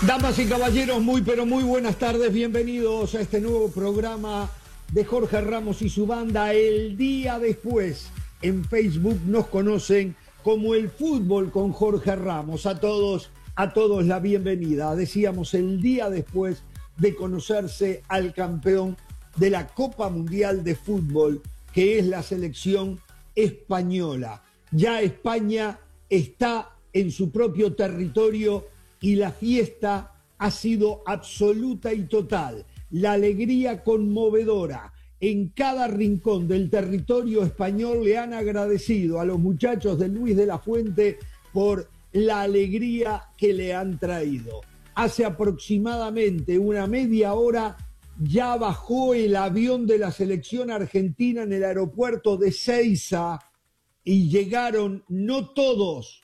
Damas y caballeros, muy pero muy buenas tardes, bienvenidos a este nuevo programa de Jorge Ramos y su banda, El Día Después. En Facebook nos conocen como El Fútbol con Jorge Ramos. A todos la bienvenida. Decíamos, el día después de conocerse al campeón de la Copa Mundial de Fútbol, que es la selección española. Ya España está en su propio territorio y la fiesta ha sido absoluta y total. La alegría conmovedora. En cada rincón del territorio español le han agradecido a los muchachos de Luis de la Fuente por la alegría que le han traído. Hace aproximadamente una media hora ya bajó el avión de la selección argentina en el aeropuerto de Ezeiza y llegaron, no todos,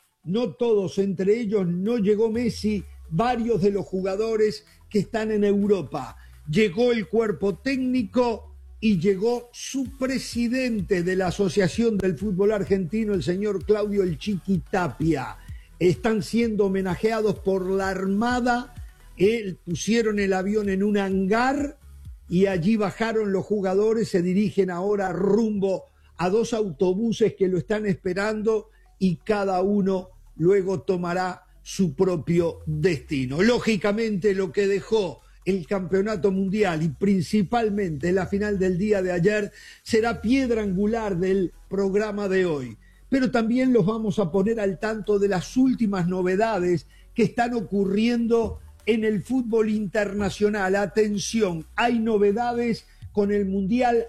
entre ellos no llegó Messi, varios de los jugadores que están en Europa. Llegó el cuerpo técnico y llegó su presidente de la Asociación del Fútbol Argentino, el señor Claudio El Chiqui Tapia. Están siendo homenajeados por la Armada. Pusieron el avión en un hangar y allí bajaron los jugadores. Se dirigen ahora rumbo a dos autobuses que lo están esperando y cada uno luego tomará su propio destino. Lógicamente, lo que dejó el campeonato mundial y principalmente la final del día de ayer será piedra angular del programa de hoy. Pero también los vamos a poner al tanto de las últimas novedades que están ocurriendo en el fútbol internacional. Atención, hay novedades con el Mundial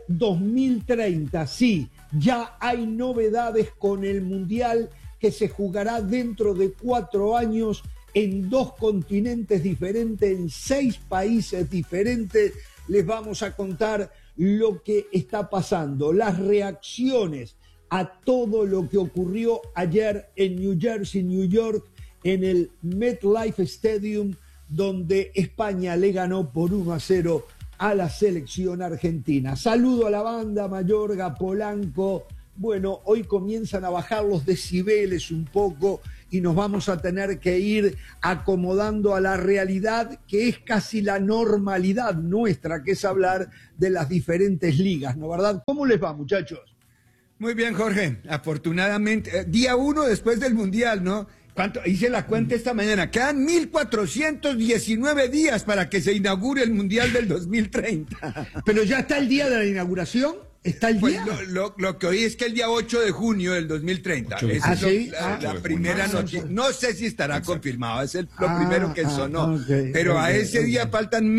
2030. Sí, ya hay novedades con el Mundial que se jugará dentro de 4 años en 2 continentes diferentes, en 6 países diferentes. Les vamos a contar lo que está pasando, las reacciones a todo lo que ocurrió ayer en New Jersey, New York, en el MetLife Stadium, donde España le ganó por 1-0 a la selección argentina. Saludo a la banda, Mayorga, Polanco. Bueno, hoy comienzan a bajar los decibeles un poco y nos vamos a tener que ir acomodando a la realidad que es casi la normalidad nuestra, que es hablar de las diferentes ligas, ¿no verdad? ¿Cómo les va, muchachos? Muy bien, Jorge. Afortunadamente, día 1 después del Mundial, ¿no? ¿Cuánto? Hice la cuenta esta mañana. Quedan 1419 días para que se inaugure el Mundial del 2030. Pero ya está el día de la inauguración. ¿Está el día? Pues lo que oí es que el día 8 de junio del 2030. Esa es la primera noticia. No sé si estará confirmado, es lo primero que sonó. Pero a ese día faltan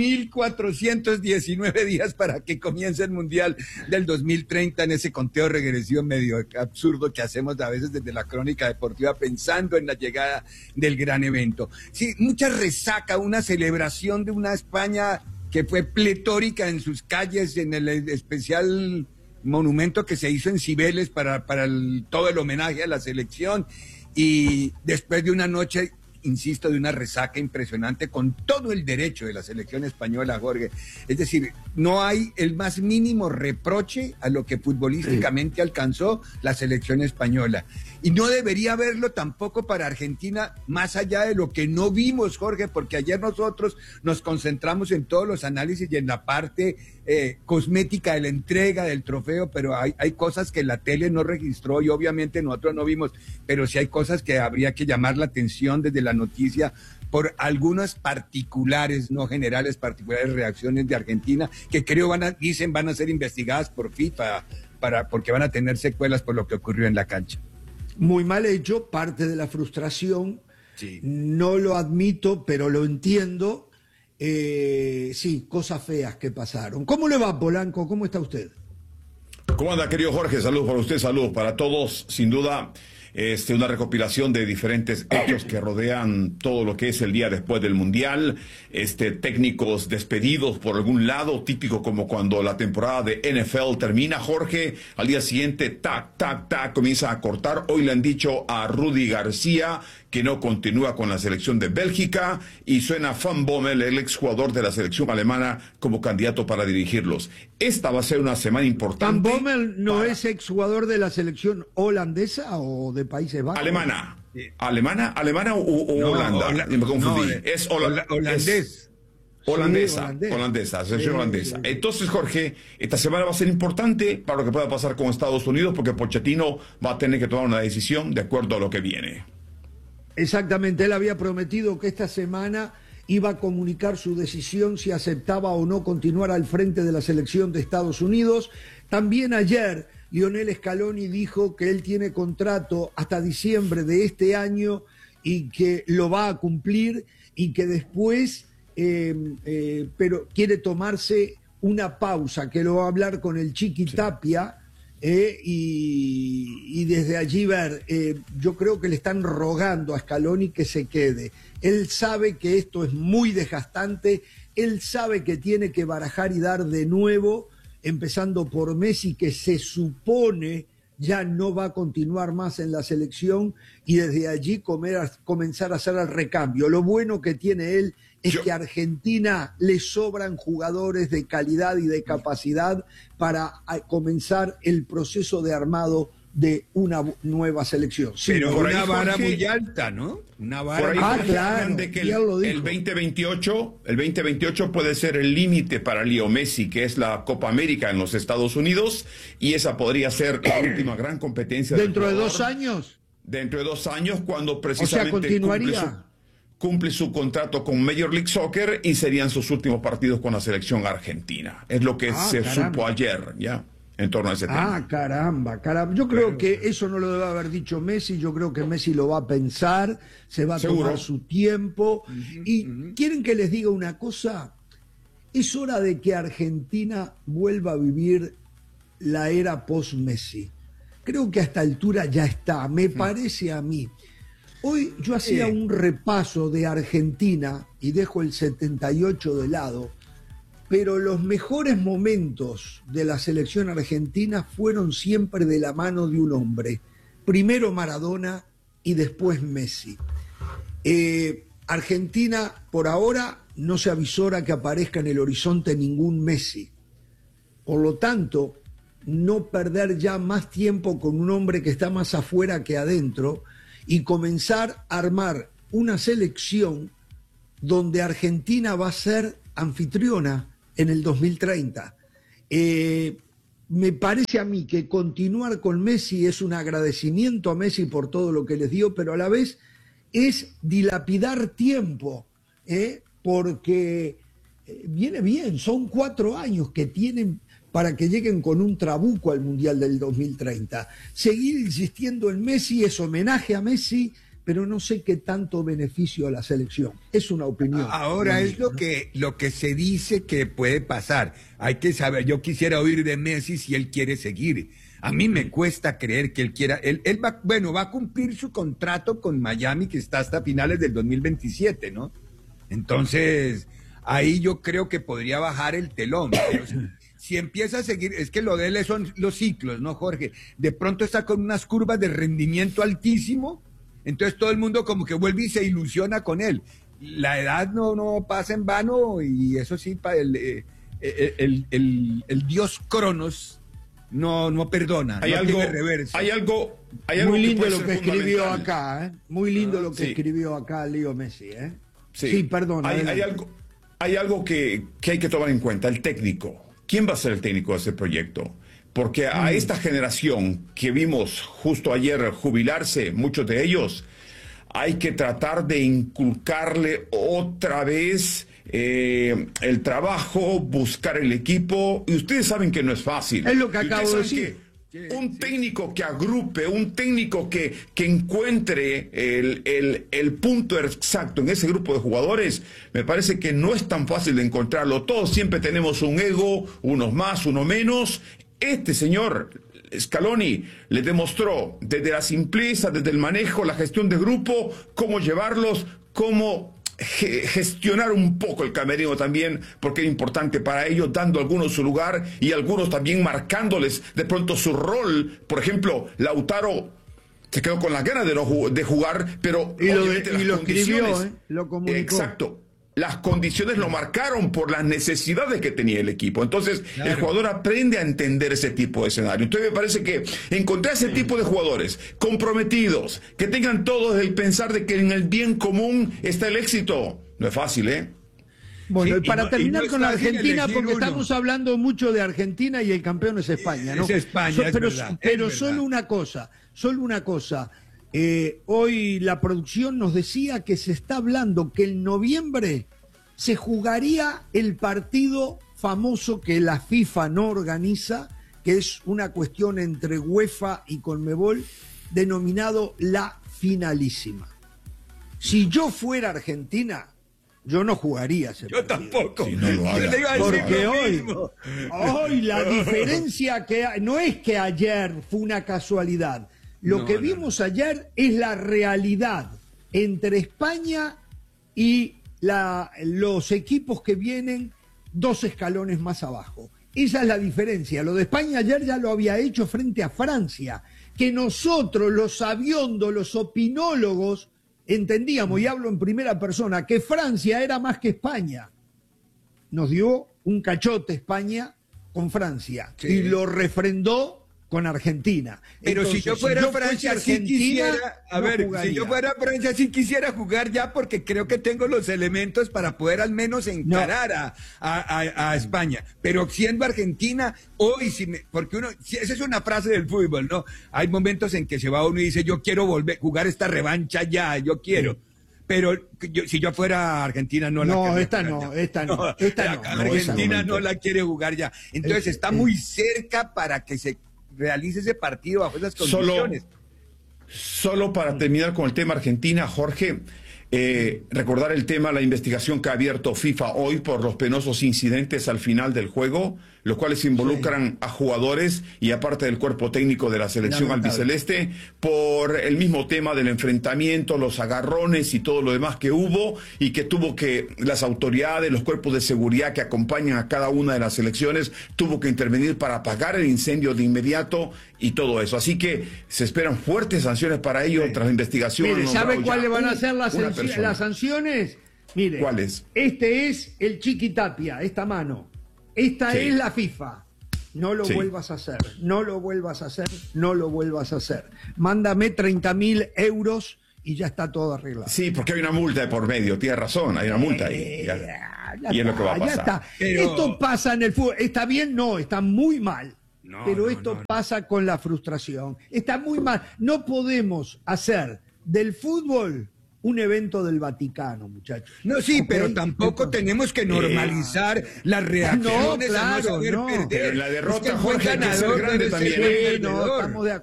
1419 días para que comience el Mundial del 2030 en ese conteo regresivo medio absurdo que hacemos a veces desde la crónica deportiva pensando en la llegada del gran evento. Sí, mucha resaca, una celebración de una España que fue pletórica en sus calles, en el especial monumento que se hizo en Cibeles para todo el homenaje a la selección, y después de una noche, insisto, de una resaca impresionante con todo el derecho de la selección española, Jorge. Es decir, no hay el más mínimo reproche a lo que futbolísticamente alcanzó la selección española. Y no debería haberlo tampoco para Argentina, más allá de lo que no vimos, Jorge, porque ayer nosotros nos concentramos en todos los análisis y en la parte cosmética de la entrega del trofeo, pero hay cosas que la tele no registró y obviamente nosotros no vimos, pero sí hay cosas que habría que llamar la atención desde la noticia por algunas particulares, no generales, particulares reacciones de Argentina que creo dicen van a ser investigadas por FIFA porque van a tener secuelas por lo que ocurrió en la cancha. Muy mal hecho, parte de la frustración, sí. No lo admito, pero lo entiendo. Sí, cosas feas que pasaron. ¿Cómo le va, Polanco? ¿Cómo está usted? ¿Cómo anda, querido Jorge? Saludos para usted, saludos para todos. Sin duda, una recopilación de diferentes hechos que rodean todo lo que es el día después del Mundial, técnicos despedidos por algún lado, típico como cuando la temporada de NFL termina, Jorge, al día siguiente, tac, tac, tac, comienza a cortar. Hoy le han dicho a Rudy García que no continúa con la selección de Bélgica, y suena Van Bommel, el exjugador de la selección alemana, como candidato para dirigirlos. Esta va a ser una semana importante. ¿Van Bommel no es exjugador de la selección holandesa o de Países Bajos? Alemana. ¿Alemana o no, Holanda? Me confundí. No, es holandés. Holandesa, selección holandesa. Entonces, Jorge, esta semana va a ser importante para lo que pueda pasar con Estados Unidos, porque Pochettino va a tener que tomar una decisión de acuerdo a lo que viene. Exactamente, él había prometido que esta semana iba a comunicar su decisión si aceptaba o no continuar al frente de la selección de Estados Unidos. También ayer Lionel Scaloni dijo que él tiene contrato hasta diciembre de este año y que lo va a cumplir, y que después pero quiere tomarse una pausa, que lo va a hablar con el Chiqui Tapia, y desde allí ver, yo creo que le están rogando a Scaloni que se quede. Él sabe que esto es muy desgastante, él sabe que tiene que barajar y dar de nuevo, empezando por Messi, que se supone ya no va a continuar más en la selección, y desde allí comenzar a hacer el recambio. Lo bueno que tiene él es que a Argentina le sobran jugadores de calidad y de capacidad para comenzar el proceso de armado de una nueva selección. Sí, pero con una vara muy alta, ¿no? Una vara claro, de que el 2028 puede ser el límite para Leo Messi, que es la Copa América en los Estados Unidos, y esa podría ser la última gran competencia. ¿Dentro de 2 años? Dentro de 2 años, cuando precisamente continuaría. Cumple su contrato con Major League Soccer, y serían sus últimos partidos con la selección argentina. Es lo que se supo ayer, ¿ya? En torno a ese tema. Caramba. Yo creo que eso no lo debe haber dicho Messi. Yo creo que Messi lo va a pensar, se va a tomar su tiempo. Y ¿quieren que les diga una cosa? Es hora de que Argentina vuelva a vivir la era post-Messi. Creo que a esta altura ya está, me parece a mí. Hoy yo hacía un repaso de Argentina, y dejo el 78 de lado, pero los mejores momentos de la selección argentina fueron siempre de la mano de un hombre. Primero Maradona y después Messi. Argentina, por ahora, no se avisora que aparezca en el horizonte ningún Messi. Por lo tanto, no perder ya más tiempo con un hombre que está más afuera que adentro, y comenzar a armar una selección donde Argentina va a ser anfitriona en el 2030. Me parece a mí que continuar con Messi es un agradecimiento a Messi por todo lo que les dio, pero a la vez es dilapidar tiempo, porque viene bien, son 4 años que tienen para que lleguen con un trabuco al Mundial del 2030. Seguir insistiendo en Messi es homenaje a Messi, pero no sé qué tanto beneficio a la selección. Es una opinión. Ahora es lo que se dice que puede pasar. Hay que saber, yo quisiera oír de Messi si él quiere seguir. A mí me cuesta creer que él quiera, él va a cumplir su contrato con Miami, que está hasta finales del 2027, ¿no? Entonces, ahí yo creo que podría bajar el telón, pero si empieza a seguir, es que lo de él son los ciclos, ¿no, Jorge? De pronto está con unas curvas de rendimiento altísimo, entonces todo el mundo como que vuelve y se ilusiona con él. La edad no pasa en vano, y eso sí, el dios Cronos no perdona. Hay algo muy lindo lo que escribió acá, muy lindo lo que escribió acá Leo Messi, Sí, perdón. Hay algo que hay que tomar en cuenta, el técnico. ¿Quién va a ser el técnico de ese proyecto? Porque a esta generación que vimos justo ayer jubilarse, muchos de ellos, hay que tratar de inculcarle otra vez el trabajo, buscar el equipo. Y ustedes saben que no es fácil. Es lo que acabo de decir. Un técnico que agrupe, un técnico que encuentre el punto exacto en ese grupo de jugadores, me parece que no es tan fácil de encontrarlo. Todos siempre tenemos un ego, unos más, uno menos. Este señor Scaloni le demostró desde la simpleza, desde el manejo, la gestión de grupo, cómo llevarlos, cómo gestionar un poco el camerino también, porque era importante para ellos, dando a algunos su lugar y algunos también marcándoles de pronto su rol. Por ejemplo, Lautaro se quedó con las ganas de jugar, pero y lo escribió, lo comunicó. Exacto. Las condiciones lo marcaron por las necesidades que tenía el equipo. Entonces, claro, el jugador aprende a entender ese tipo de escenario. Entonces, me parece que encontrar ese tipo de jugadores comprometidos, que tengan todos el pensar de que en el bien común está el éxito, no es fácil, ¿eh? Bueno, y para terminar con la Argentina, porque estamos hablando mucho de Argentina y el campeón es España, ¿no? Es España, pero solo una cosa. Hoy la producción nos decía que se está hablando que en noviembre se jugaría el partido famoso que la FIFA no organiza, que es una cuestión entre UEFA y Conmebol, denominado la finalísima. Si yo fuera Argentina, yo no jugaría ese partido. Yo tampoco. Si no lo haga. Porque hoy la diferencia que hay, no es que ayer fue una casualidad. Lo que vimos ayer es la realidad entre España y los equipos que vienen 2 escalones más abajo. Esa es la diferencia. Lo de España ayer ya lo había hecho frente a Francia. Que nosotros, los sabiondos, los opinólogos, entendíamos, y hablo en primera persona, que Francia era más que España. Nos dio un cachote España con Francia, sí, y lo refrendó con Argentina. Pero entonces, si yo fuera Francia, sí quisiera, si yo fuera Francia, sí quisiera jugar ya, porque creo que tengo los elementos para poder al menos encarar a España. Pero siendo Argentina, hoy, porque esa es una frase del fútbol, ¿no? Hay momentos en que se va uno y dice, yo quiero volver a jugar esta revancha ya, yo quiero. Pero si yo fuera Argentina, no la Argentina no la quiere jugar ya. Entonces está muy cerca para que se realice ese partido bajo esas condiciones. Solo para terminar con el tema Argentina, Jorge, recordar el tema, la investigación que ha abierto FIFA hoy por los penosos incidentes al final del juego, los cuales involucran a jugadores y aparte del cuerpo técnico de la selección albiceleste, por el mismo tema del enfrentamiento, los agarrones y todo lo demás que hubo, y que tuvo que las autoridades, los cuerpos de seguridad que acompañan a cada una de las selecciones, tuvo que intervenir para apagar el incendio de inmediato y todo eso. Así que se esperan fuertes sanciones para ello tras la investigación. Mire, ¿sabe cuáles van a ser las sanciones? Mire, ¿cuáles? Este es el Chiqui Tapia, esta mano. Esta es la FIFA. No lo vuelvas a hacer, no lo vuelvas a hacer, no lo vuelvas a hacer. Mándame 30.000 euros y ya está todo arreglado. Sí, porque hay una multa de por medio, tiene razón, hay una multa ahí. Y es lo que va a pasar. Ya está. Pero esto pasa en el fútbol. ¿Está bien? No, está muy mal. Pero esto pasa con la frustración. Está muy mal. No podemos hacer del fútbol un evento del Vaticano, muchachos. No, sí, pero tampoco tenemos que normalizar las reacciones a no saber perder. Pero en la derrota, Jorge, hay que ser grande también. Estamos de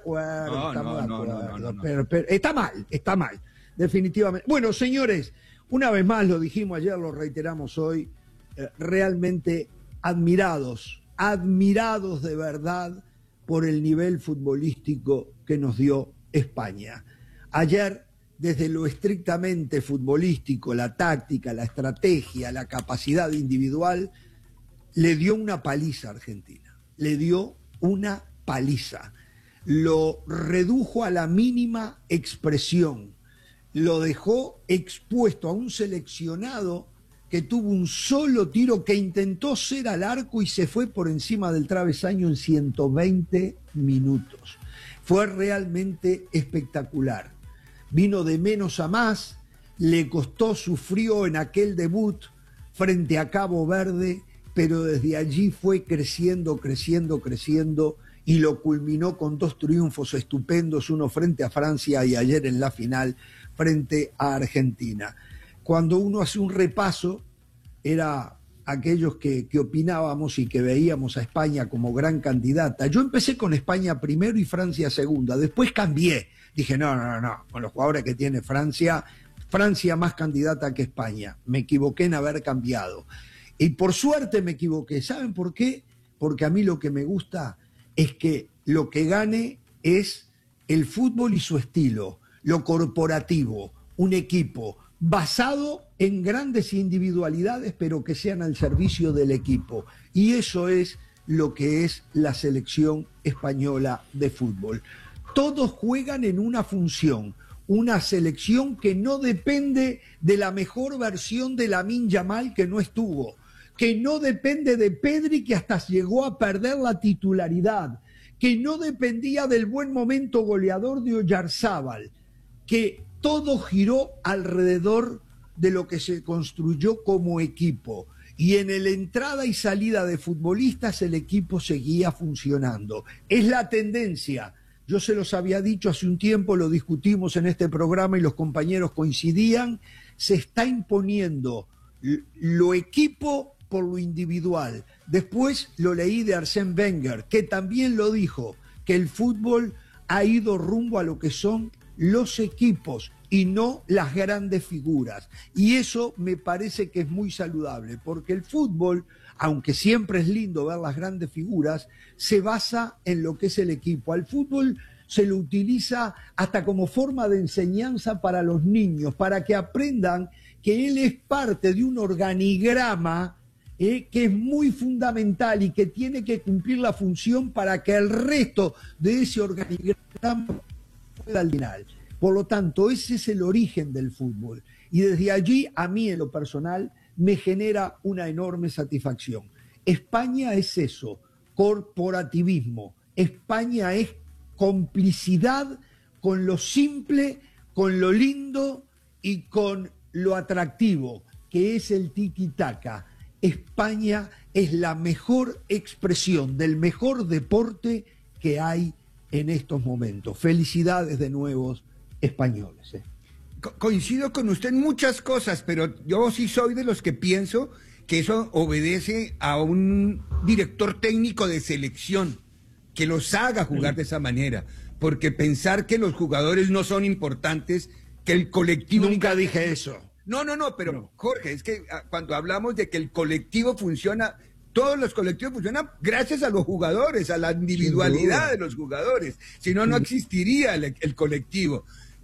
acuerdo, pero está mal, definitivamente. Bueno, señores, una vez más lo dijimos ayer, lo reiteramos hoy, realmente admirados de verdad por el nivel futbolístico que nos dio España. Ayer, desde lo estrictamente futbolístico, la táctica, la estrategia, la capacidad individual, le dio una paliza a Argentina. Le dio una paliza. Lo redujo a la mínima expresión. Lo dejó expuesto a un seleccionado que tuvo un solo tiro, que intentó ser al arco y se fue por encima del travesaño en 120 minutos. Fue realmente espectacular. Vino de menos a más, le costó, sufrió en aquel debut frente a Cabo Verde, pero desde allí fue creciendo y lo culminó con 2 triunfos estupendos, uno frente a Francia y ayer en la final frente a Argentina. Cuando uno hace un repaso, era aquellos que opinábamos y que veíamos a España como gran candidata. Yo empecé con España primero y Francia segunda, después cambié. Dije, no, con los jugadores que tiene Francia más candidata que España. Me equivoqué en haber cambiado. Y por suerte me equivoqué. ¿Saben por qué? Porque a mí lo que me gusta es que lo que gane es el fútbol y su estilo, lo corporativo, un equipo basado en grandes individualidades, pero que sean al servicio del equipo. Y eso es lo que es la selección española de fútbol. todos juegan en una función. Una selección que no depende de la mejor versión de Lamine Yamal, que no estuvo, que no depende de Pedri, que hasta llegó a perder la titularidad, que no dependía del buen momento goleador de Oyarzábal, que todo giró alrededor de lo que se construyó como equipo. Y en la entrada y salida de futbolistas el equipo seguía funcionando. Es la tendencia. Yo se los había dicho hace un tiempo, lo discutimos en este programa y los compañeros coincidían, se está imponiendo lo equipo por lo individual. Después lo leí de Arsène Wenger, que también lo dijo, que el fútbol ha ido rumbo a lo que son los equipos y no las grandes figuras. Y eso me parece que es muy saludable, porque el fútbol, aunque siempre es lindo ver las grandes figuras, se basa en lo que es el equipo. Al fútbol se lo utiliza hasta como forma de enseñanza para los niños, para que aprendan que él es parte de un organigrama que es muy fundamental y que tiene que cumplir la función para que el resto de ese organigrama pueda al final. Por lo tanto, ese es el origen del fútbol. Y desde allí, a mí en lo personal, me genera una enorme satisfacción. España es eso, corporativismo. España es complicidad con lo simple, con lo lindo y con lo atractivo, que es el tiki-taka. España es la mejor expresión del mejor deporte que hay en estos momentos. Felicidades de nuevo, españoles. Coincido con usted en muchas cosas, pero yo sí soy de los que pienso que eso obedece a un director técnico de selección que los haga jugar de esa manera, porque pensar que los jugadores no son importantes, que el colectivo... Nunca dije eso. No, pero no. Jorge, es que cuando hablamos de que el colectivo funciona, todos los colectivos funcionan gracias a los jugadores, a la individualidad de los jugadores, si no, no existiría el colectivo.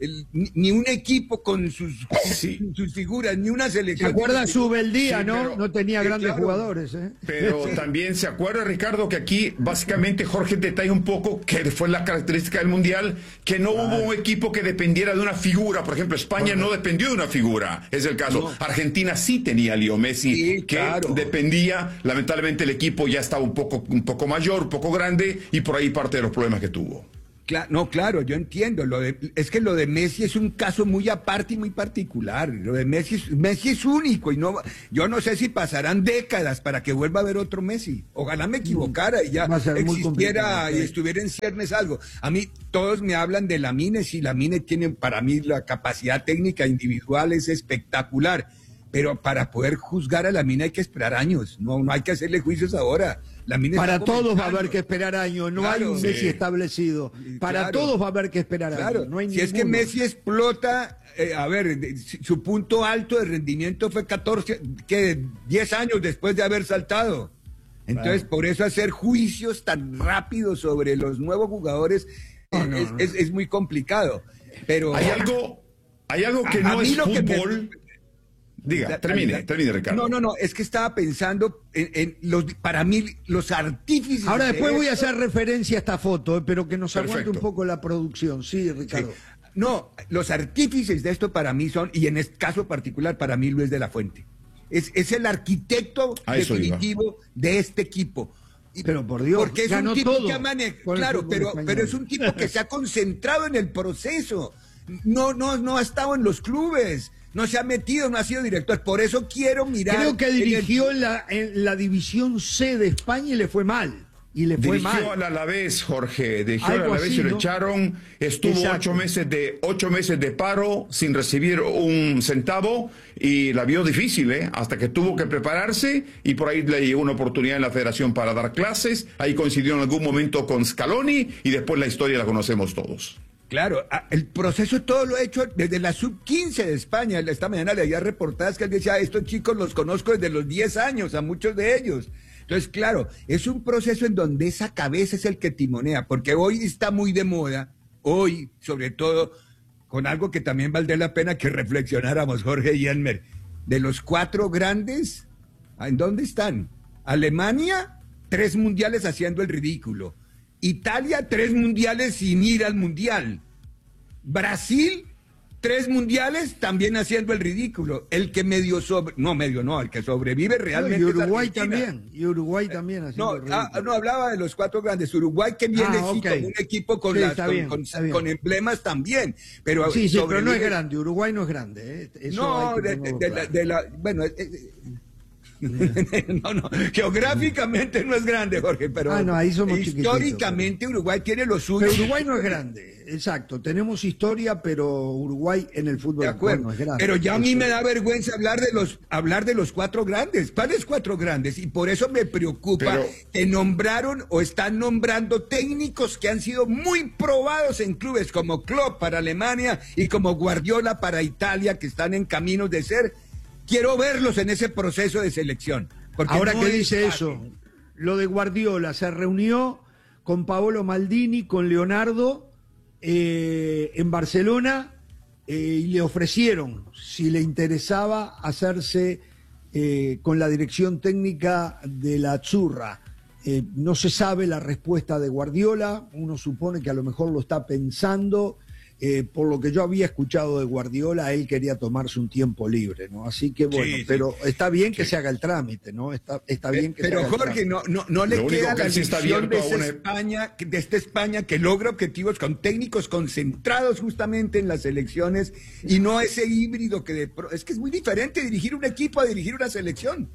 Ni un equipo con sus figuras, ni una selección. ¿Se acuerda Subeldía, no? Pero, no tenía grandes jugadores. Pero también se acuerda, Ricardo, que aquí básicamente Jorge detalla un poco que fue la característica del Mundial, que no hubo un equipo que dependiera de una figura. Por ejemplo, España no dependió de una figura, es el caso. Argentina sí tenía a Leo Messi, que dependía. Lamentablemente el equipo ya estaba un poco mayor, un poco grande, y por ahí parte de los problemas que tuvo. Claro, yo entiendo. Es que lo de Messi es un caso muy aparte y muy particular. Lo de Messi es único y yo no sé si pasarán décadas para que vuelva a haber otro Messi. Ojalá me equivocara y ya existiera y estuviera en ciernes algo. A mí todos me hablan de Lamine, si Lamine tiene para mí la capacidad técnica individual es espectacular. Pero para poder juzgar a Lamine hay que esperar años, no hay que hacerle juicios ahora. Para todos va a haber que esperar años, no hay un Messi establecido. Para todos va a haber que esperar años. No hay si ninguno. Es que Messi explota, su punto alto de rendimiento fue 10 años después de haber saltado. Entonces, por eso hacer juicios tan rápidos sobre los nuevos jugadores es muy complicado. Pero hay algo que no es fútbol. Diga, termine, Ricardo. No, es que estaba pensando para mí, los artífices. Ahora después voy a hacer referencia a esta foto, pero que nos aguante un poco la producción. Sí, Ricardo. Sí. No, los artífices de esto para mí son, y en este caso particular, para mí Luis de la Fuente. Es el arquitecto definitivo de este equipo. Pero por Dios, porque es un tipo que ha manejado. Claro, pero es un tipo que se ha concentrado en el proceso. No ha estado en los clubes. No se ha metido, no ha sido director. Por eso quiero mirar... Creo que dirigió en la división C de España y le fue mal. Dirigió al Alavés, Jorge. Dirigió al Alavés y lo echaron. Estuvo 8 meses de paro sin recibir un centavo y la vio difícil, hasta que tuvo que prepararse y por ahí le llegó una oportunidad en la federación para dar clases. Ahí coincidió en algún momento con Scaloni y después la historia la conocemos todos. Claro, el proceso todo lo he hecho desde la sub-15 de España. Esta mañana leía reportajes que él decía, estos chicos los conozco desde los 10 años, a muchos de ellos. Entonces, claro, es un proceso en donde esa cabeza es el que timonea, porque hoy está muy de moda, hoy, sobre todo, con algo que también valdría la pena que reflexionáramos, Jorge y Elmer, de los 4 grandes, ¿en dónde están? Alemania, 3 mundiales haciendo el ridículo. Italia 3 mundiales sin ir al mundial. Brasil 3 mundiales también haciendo el ridículo. El que el que sobrevive realmente. Y Uruguay también. Y Uruguay también haciendo el ridículo. No, hablaba de los 4 grandes. Uruguay que viene con un equipo con emblemas también. Pero pero no es grande. Uruguay no es grande. Eso geográficamente no es grande, Jorge, pero ahí somos históricamente Uruguay tiene lo suyo. Pero Uruguay no es grande, exacto, tenemos historia, pero Uruguay en el fútbol no es grande. Pero ya a mí me da vergüenza hablar de los 4 grandes. ¿Cuáles 4 grandes? Y por eso me preocupa que nombraron o están nombrando técnicos que han sido muy probados en clubes como Klopp para Alemania y como Guardiola para Italia, que están en caminos de ser. Quiero verlos en ese proceso de selección. Ahora que dice eso, lo de Guardiola, se reunió con Paolo Maldini, con Leonardo en Barcelona y le ofrecieron si le interesaba hacerse con la dirección técnica de la Azzurra. No se sabe la respuesta de Guardiola, uno supone que a lo mejor lo está pensando. Por lo que yo había escuchado de Guardiola, él quería tomarse un tiempo libre, ¿no? Así que bueno, pero está bien que se haga el trámite, ¿no? Está bien que se haga el trámite. Pero Jorge, no le queda la lección de esta España que logra objetivos con técnicos concentrados justamente en las elecciones y no ese híbrido es que es muy diferente dirigir un equipo a dirigir una selección.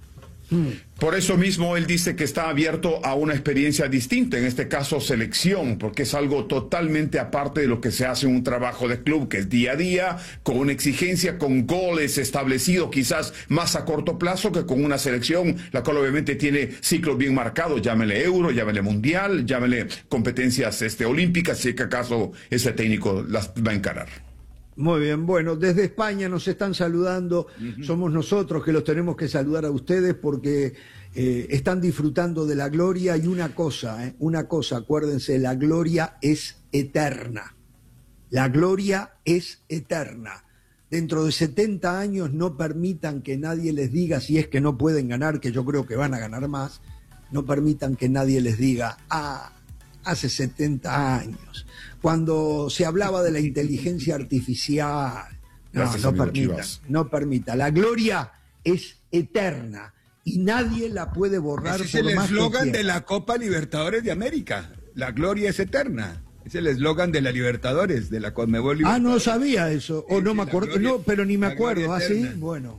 Por eso mismo él dice que está abierto a una experiencia distinta, en este caso selección, porque es algo totalmente aparte de lo que se hace en un trabajo de club, que es día a día, con una exigencia, con goles establecidos quizás más a corto plazo que con una selección, la cual obviamente tiene ciclos bien marcados, llámele Euro, llámele Mundial, llámele competencias olímpicas, si es que acaso ese técnico las va a encarar. Muy bien, bueno, desde España nos están saludando, somos nosotros que los tenemos que saludar a ustedes porque están disfrutando de la gloria y una cosa, acuérdense, la gloria es eterna, la gloria es eterna. Dentro de 70 años no permitan que nadie les diga, si es que no pueden ganar, que yo creo que van a ganar más, no permitan que nadie les diga, hace 70 años. Cuando se hablaba de la inteligencia artificial, no permita. La gloria es eterna y nadie la puede borrar. Ese es el eslogan de la Copa Libertadores de América. La gloria es eterna. Es el eslogan de la Libertadores, de la Conmebol Libertadores. No sabía eso, o no me acuerdo, pero ni me acuerdo. ¿Sí? Bueno.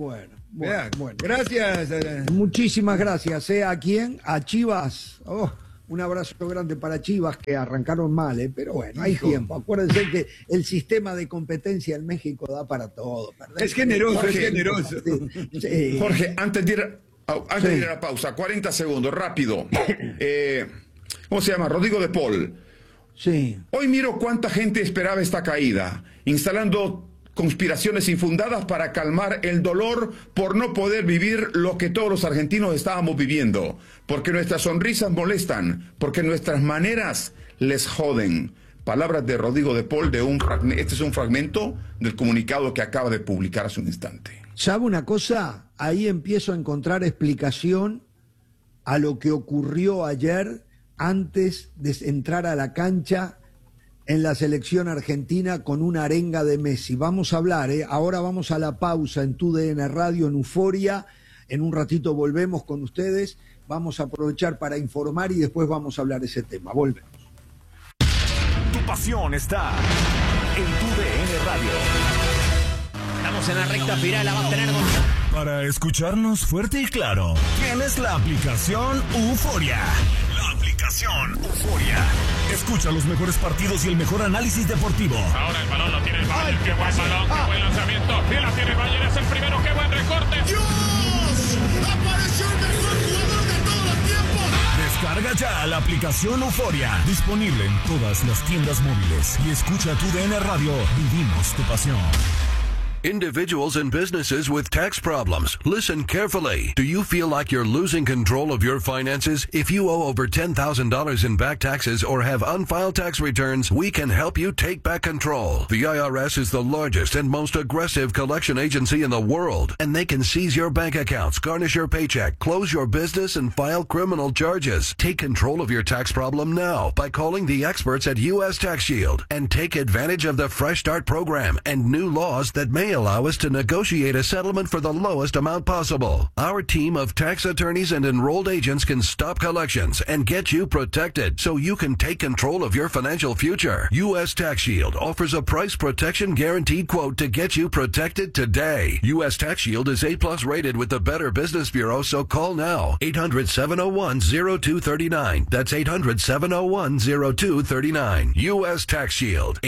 Gracias. Muchísimas gracias. ¿A quién? A Chivas. Un abrazo grande para Chivas, que arrancaron mal, pero bueno, hay tiempo. Acuérdense que el sistema de competencia en México da para todo. Es generoso, Sí. Jorge, antes de ir a la pausa, 40 segundos, rápido. ¿Cómo se llama? Rodrigo de Paul. Sí. Hoy miro cuánta gente esperaba esta caída, instalando conspiraciones infundadas para calmar el dolor por no poder vivir lo que todos los argentinos estábamos viviendo, porque nuestras sonrisas molestan, porque nuestras maneras les joden. Palabras de Rodrigo de Paul, este es un fragmento del comunicado que acaba de publicar hace un instante. ¿Sabe una cosa? Ahí empiezo a encontrar explicación a lo que ocurrió ayer antes de entrar a la cancha en la selección argentina con una arenga de Messi. Vamos a hablar, ahora vamos a la pausa en TUDN Radio, en Euforia. En un ratito volvemos con ustedes. Vamos a aprovechar para informar y después vamos a hablar de ese tema. Volvemos. Tu pasión está en TUDN Radio. Estamos en la recta final, la va a tener Para escucharnos fuerte y claro, tienes la aplicación Euforia. La aplicación Euforia. Escucha los mejores partidos y el mejor análisis deportivo. Ahora el balón lo tiene el Bayern. Qué buen balón, qué buen lanzamiento. Y la tiene el Bayern, es el primero. Qué buen recorte. ¡Dios! ¡Apareció el mejor jugador de todos los tiempos! Descarga ya la aplicación Euforia. Disponible en todas las tiendas móviles. Y escucha TUDN Radio. Vivimos tu pasión. Individuals and businesses with tax problems, listen carefully. Do you feel like you're losing control of your finances? If you owe over $10,000 in back taxes or have unfiled tax returns, we can help you take back control. The IRS is the largest and most aggressive collection agency in the world, and they can seize your bank accounts, garnish your paycheck, close your business, and file criminal charges. Take control of your tax problem now by calling the experts at U.S. Tax Shield and take advantage of the Fresh Start program and new laws that may allow us to negotiate a settlement for the lowest amount possible. Our team of tax attorneys and enrolled agents can stop collections and get you protected so you can take control of your financial future. U.S. Tax Shield offers a price protection guaranteed quote to get you protected today. U.S. Tax Shield is A+ rated with the Better Business Bureau, so call now. 800-701-0239. That's 800-701-0239. U.S. Tax Shield.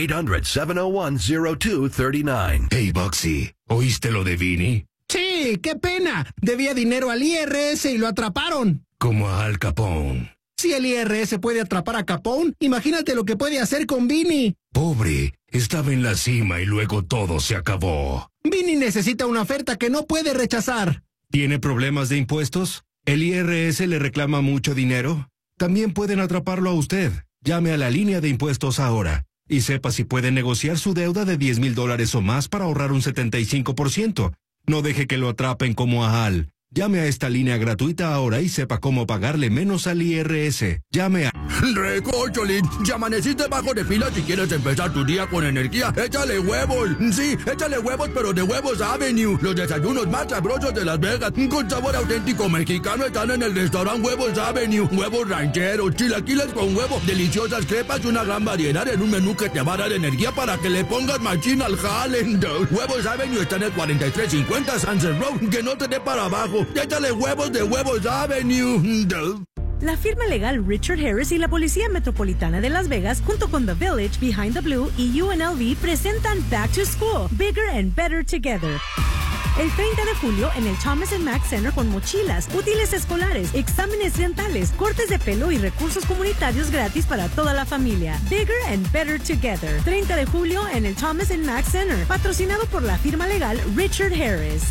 800-701-0239. Hey, Boxy, ¿oíste lo de Vinny? Sí, qué pena. Debía dinero al IRS y lo atraparon. Como a Al Capone. Si el IRS puede atrapar a Capone, imagínate lo que puede hacer con Vinny. Pobre, estaba en la cima y luego todo se acabó. Vinny necesita una oferta que no puede rechazar. ¿Tiene problemas de impuestos? ¿El IRS le reclama mucho dinero? También pueden atraparlo a usted. Llame a la línea de impuestos ahora y sepa si puede negociar su deuda de $10,000 o más para ahorrar un 75%. No deje que lo atrapen como a Al. Llame a esta línea gratuita ahora y sepa cómo pagarle menos al IRS. Llame a... Recócholín, ya amaneciste bajo de pila si quieres empezar tu día con energía. ¡Échale huevos! Sí, échale huevos, pero de Huevos Avenue. Los desayunos más sabrosos de Las Vegas, con sabor auténtico mexicano, están en el restaurante Huevos Avenue. Huevos rancheros, chilaquiles con huevo, deliciosas crepas y una gran variedad en un menú que te va a dar energía para que le pongas machín al jale. Huevos Avenue está en el 4350 Sunset Road, que no te dé para abajo. ¡Échale huevos de Huevos Avenue! La firma legal Richard Harris y la Policía Metropolitana de Las Vegas, junto con The Village, Behind the Blue y UNLV, presentan Back to School, Bigger and Better Together. El 30 de julio en el Thomas & Mack Center con mochilas, útiles escolares, exámenes dentales, cortes de pelo y recursos comunitarios gratis para toda la familia. Bigger and Better Together. 30 de julio en el Thomas & Mack Center, patrocinado por la firma legal Richard Harris.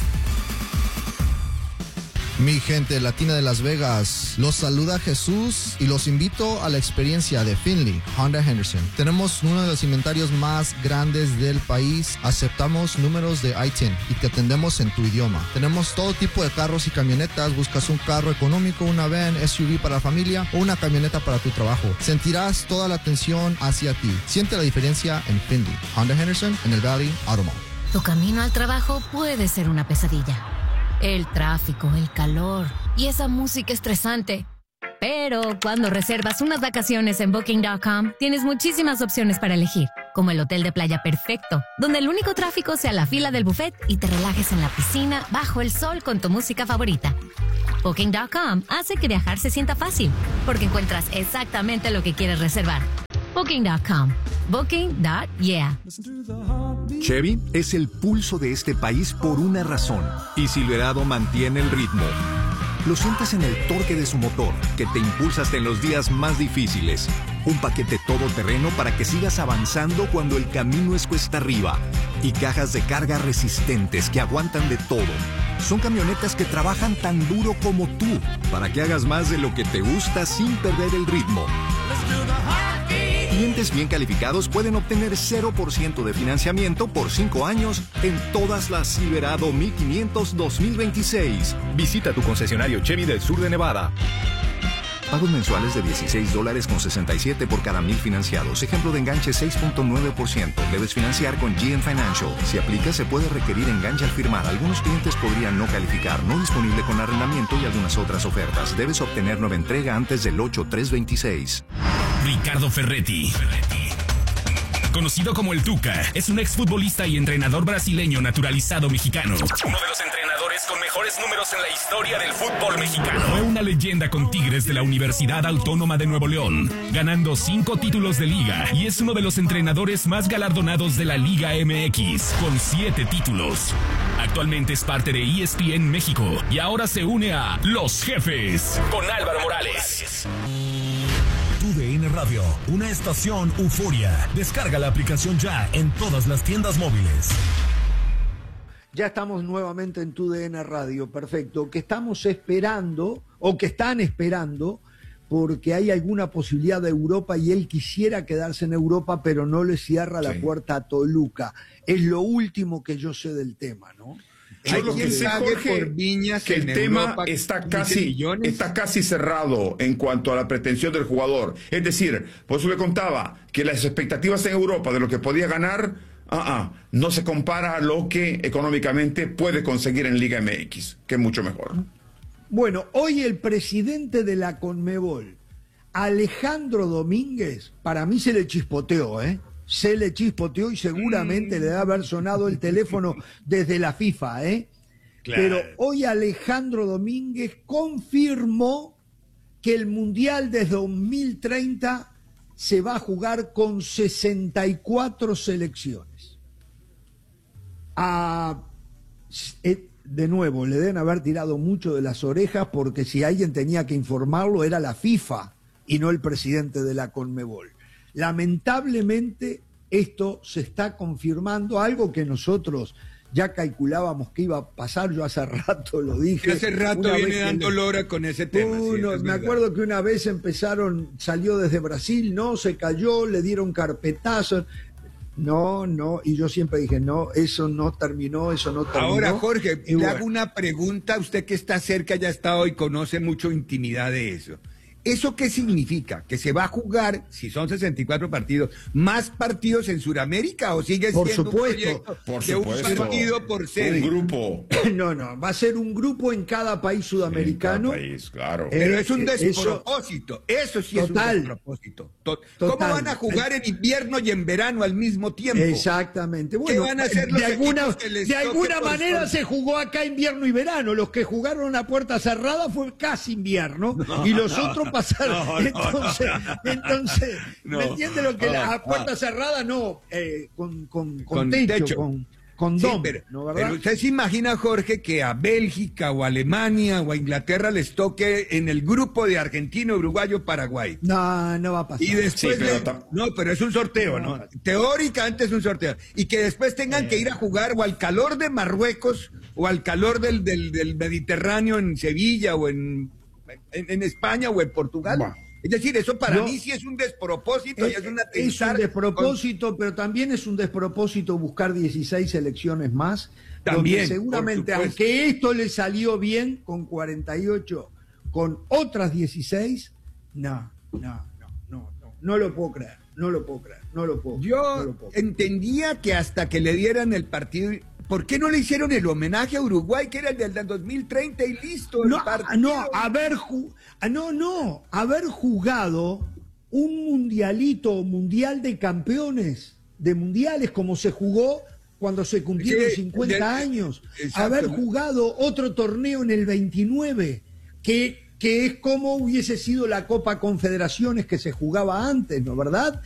Mi gente latina de Las Vegas, los saluda Jesús y los invito a la experiencia de Finley Honda Henderson. Tenemos uno de los inventarios más grandes del país, aceptamos números de ITIN y te atendemos en tu idioma. Tenemos todo tipo de carros y camionetas, buscas un carro económico, una van, SUV para la familia o una camioneta para tu trabajo. Sentirás toda la atención hacia ti. Siente la diferencia en Finley Honda Henderson en el Valley Auto Mall. Tu camino al trabajo puede ser una pesadilla. El tráfico, el calor y esa música estresante. Pero cuando reservas unas vacaciones en Booking.com, tienes muchísimas opciones para elegir, como el hotel de playa perfecto, donde el único tráfico sea la fila del buffet y te relajes en la piscina bajo el sol con tu música favorita. Booking.com hace que viajar se sienta fácil, porque encuentras exactamente lo que quieres reservar. Booking.com. Booking.yeah. Chevy es el pulso de este país por una razón, y Silverado mantiene el ritmo. Lo sientes en el torque de su motor, que te impulsa hasta en los días más difíciles. Un paquete todoterreno para que sigas avanzando cuando el camino es cuesta arriba. Y cajas de carga resistentes que aguantan de todo. Son camionetas que trabajan tan duro como tú, para que hagas más de lo que te gusta sin perder el ritmo. Clientes bien calificados pueden obtener 0% de financiamiento por 5 años en todas las Silverado 1500 2026. Visita tu concesionario Chevy del sur de Nevada. Pagos mensuales de $16.67 por cada 1,000 financiados. Ejemplo de enganche 6.9%. Debes financiar con GM Financial. Si aplica, se puede requerir enganche al firmar. Algunos clientes podrían no calificar. No disponible con arrendamiento y algunas otras ofertas. Debes obtener nueva entrega antes del 8/3/26. Ricardo Ferretti. Conocido como el Tuca, es un exfutbolista y entrenador brasileño naturalizado mexicano. Uno de los entrenadores con mejores números en la historia del fútbol mexicano. Fue una leyenda con Tigres de la Universidad Autónoma de Nuevo León, ganando 5 títulos de liga, y es uno de los entrenadores más galardonados de la Liga MX, con 7 títulos. Actualmente es parte de ESPN México y ahora se une a Los Jefes con Álvaro Morales. TUDN Radio, una estación Euforia. Descarga la aplicación ya en todas las tiendas móviles. Ya estamos nuevamente en TUDN Radio, perfecto. Que estamos esperando, o que están esperando, porque hay alguna posibilidad de Europa y él quisiera quedarse en Europa, pero no le cierra la puerta a Toluca. Es lo último que yo sé del tema, ¿no? Yo lo que sé, Jorge, que el tema está casi cerrado en cuanto a la pretensión del jugador. Es decir, por eso le contaba que las expectativas en Europa de lo que podía ganar no se compara a lo que económicamente puede conseguir en Liga MX, que es mucho mejor. Bueno, hoy el presidente de la Conmebol, Alejandro Domínguez, para mí se le chispoteó, se le chispoteó y seguramente le debe haber sonado el teléfono desde la FIFA, Claro. Pero hoy Alejandro Domínguez confirmó que el Mundial de 2030 se va a jugar con 64 selecciones. De nuevo, le deben haber tirado mucho de las orejas porque si alguien tenía que informarlo era la FIFA y no el presidente de la Conmebol. Lamentablemente esto se está confirmando, algo que nosotros ya calculábamos que iba a pasar, yo hace rato lo dije. Hace rato viene dando lora con ese tema. Me acuerdo que una vez salió desde Brasil, se cayó, le dieron carpetazo. No, y yo siempre dije, no, eso no terminó. Ahora, Jorge, le hago una pregunta, usted que está cerca, ya ha estado y conoce mucho intimidad de eso. ¿Eso qué significa? ¿Que se va a jugar, si son 64 partidos, más partidos en Sudamérica o sigue siendo un proyecto de un partido por sede? Un grupo. No, va a ser un grupo en cada país sudamericano. En cada país, claro. Pero es un despropósito, eso sí total, es un despropósito. ¿Cómo van a jugar en invierno y en verano al mismo tiempo? Exactamente. Bueno, ¿qué van a hacer los de alguna manera se jugó acá invierno y verano. Los que jugaron a puerta cerrada fue casi invierno y los otros pasaron. Entonces, ¿me entiende lo que a puerta cerrada con techo, con dom, pero usted se imagina, Jorge, que a Bélgica o a Alemania o a Inglaterra les toque en el grupo de Argentina, Uruguayo, Paraguay. No va a pasar. Y después pero es un sorteo, ¿no? Teóricamente es un sorteo. Y que después tengan que ir a jugar o al calor de Marruecos o al calor del Mediterráneo en Sevilla o en España o en Portugal. Bueno, es decir, eso para mí sí es un despropósito. Es un despropósito, pero también es un despropósito buscar 16 selecciones más. También. Seguramente, aunque esto le salió bien con 48, con otras 16, no lo puedo creer. Yo entendía que hasta que le dieran el partido. ¿Por qué no le hicieron el homenaje a Uruguay, que era el del 2030 y listo? Haber jugado un mundial de campeones, de mundiales, como se jugó cuando se cumplieron 50 años. Haber jugado otro torneo en el 29, que es como hubiese sido la Copa Confederaciones que se jugaba antes, ¿no verdad?